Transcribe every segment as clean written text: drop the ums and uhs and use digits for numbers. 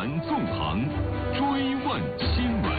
闻纵横，追问新闻。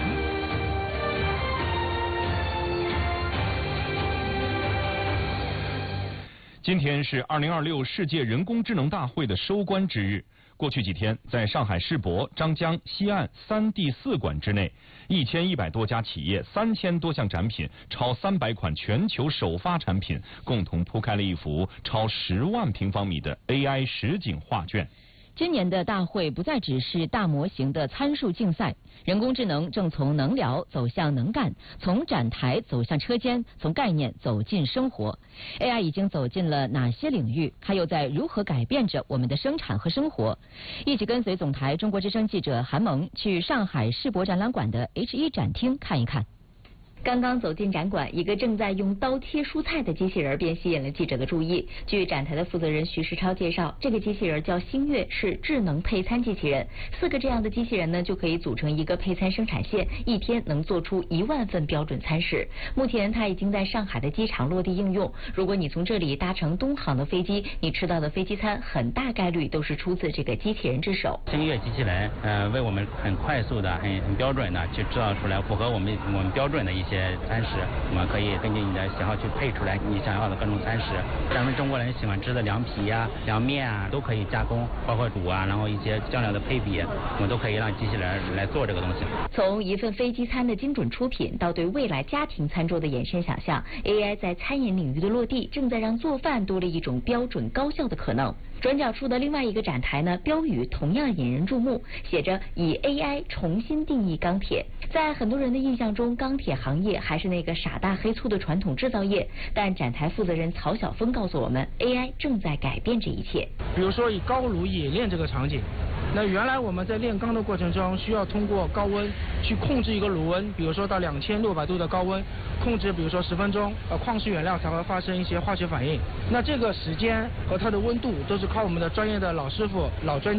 今天是2026世界人工智能大会的收官之日。过去几天，在上海世博、张江、西岸3地4馆之内，1100多家企业，3000多项展品，超300款全球首发产品，共同铺开了一幅超10万平方米的 AI 实景画卷。 今年的大会不再只是大模型的参数竞赛，人工智能正从能聊走向能干，从展台走向车间，从概念走进生活。AI 已经走进了哪些领域？它又在如何改变着我们的生产和生活？一起跟随总台中国之声记者韩萌去上海世博展览馆的 H1展厅看一看。刚刚走进展馆，一个正在用刀切蔬菜的机器人便吸引了记者的注意。据展台的负责人徐世超介绍，这个机器人叫星月，是智能配餐机器人。4个这样的机器人呢，就可以组成一个配餐生产线，一天能做出1万份标准餐食。目前它已经在上海的机场落地应用。如果你从这里搭乘东航的飞机，你吃到的飞机餐很大概率都是出自这个机器人之手。 星月机器人为我们很快速的、很标准的去制造出来符合我们标准的一些餐食，我们可以根据你的喜好去配出来你想要的各种餐食。咱们中国人喜欢吃的凉皮呀、凉面啊，都可以加工，包括煮啊，然后一些酱料的配比，我们都可以让机器人来做这个东西。 从一份飞机餐的精准出品，到对未来家庭餐桌的延伸想象， AI 在餐饮领域的落地，正在让做饭多了一种标准高效的可能。转角处的另外一个展台呢，标语同样引人注目，写着以 AI 重新定义钢铁。在很多人的印象中，钢铁行业还是那个傻大黑粗的传统制造业，但展台负责人曹晓峰告诉我们， AI 正在改变这一切。 比如说以高炉冶炼这个场景，那原来我们在炼钢的过程中，需要通过高温去控制一个炉温，比如说到2600度的高温，控制比如说10分钟，矿石原料才会发生一些化学反应。那这个时间和它的温度都是靠我们的专业的老师傅、老专